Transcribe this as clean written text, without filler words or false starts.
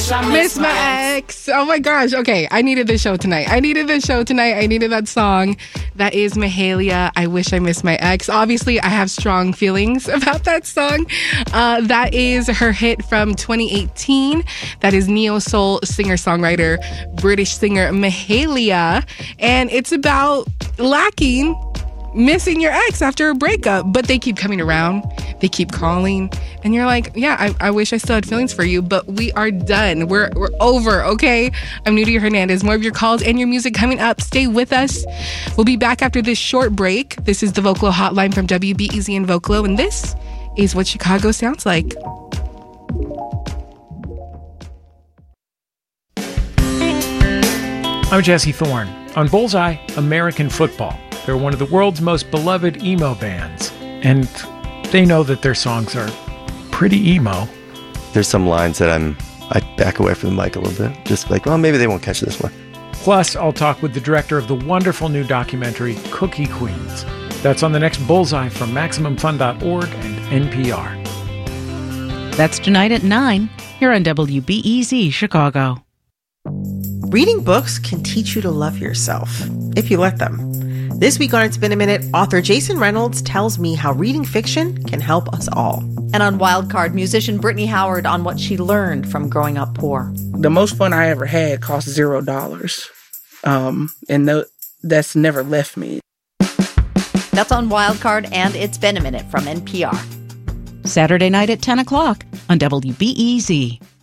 Miss my ex. Oh my gosh. Okay, I needed this show tonight. I needed that song. That is Mahalia, I Wish I Missed My Ex. Obviously, I have strong feelings about that song. That is her hit from 2018. That is neo-soul singer-songwriter, British singer Mahalia. And it's about missing your ex after a breakup, but they keep coming around. They keep calling, and you're like, yeah, I wish I still had feelings for you, but we are done. We're over, okay? I'm Nudia Hernandez. More of your calls and your music coming up. Stay with us. We'll be back after this short break. This is the Vocalo Hotline from WBEZ and Vocalo, and this is what Chicago sounds like. I'm Jesse Thorne. On Bullseye, American football. They're one of the world's most beloved emo bands, and they know that their songs are pretty emo. There's some lines that I back away from the mic a little bit, just like, well, maybe they won't catch this one. Plus, I'll talk with the director of the wonderful new documentary, Cookie Queens. That's on the next Bullseye from MaximumFun.org and NPR. That's tonight at 9 here on WBEZ Chicago. Reading books can teach you to love yourself, if you let them. This week on It's Been a Minute, author Jason Reynolds tells me how reading fiction can help us all. And on Wildcard, musician Brittany Howard on what she learned from growing up poor. The most fun I ever had cost $0. And that's never left me. That's on Wildcard and It's Been a Minute from NPR. Saturday night at 10 o'clock on WBEZ.